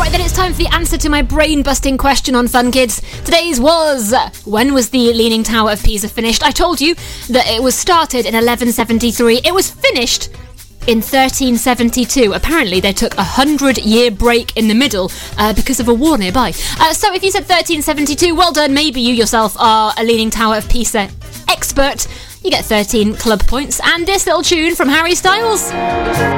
Right, then it's time for the answer to my brain-busting question on Fun Kids. Today's was, when was the Leaning Tower of Pisa finished? I told you that it was started in 1173. It was finished in 1372. Apparently they took a 100-year break in the middle because of a war nearby. So if you said 1372, well done. Maybe you yourself are a Leaning Tower of Pisa expert. You get 13 club points and this little tune from Harry Styles.